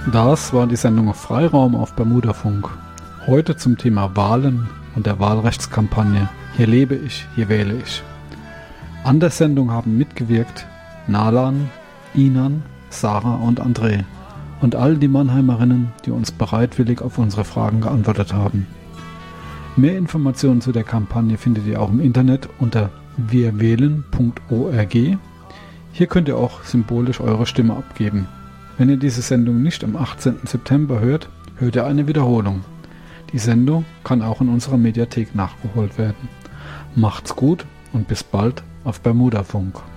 Das war die Sendung Freiraum auf Bermudafunk. Heute zum Thema Wahlen und der Wahlrechtskampagne. Hier lebe ich, hier wähle ich. An der Sendung haben mitgewirkt Nalan, Inan, Sarah und André und all die Mannheimerinnen, die uns bereitwillig auf unsere Fragen geantwortet haben. Mehr Informationen zu der Kampagne findet ihr auch im Internet unter wirwählen.org. Hier könnt ihr auch symbolisch eure Stimme abgeben. Wenn ihr diese Sendung nicht am 18. September hört, hört ihr eine Wiederholung. Die Sendung kann auch in unserer Mediathek nachgeholt werden. Macht's gut und bis bald auf Bermudafunk.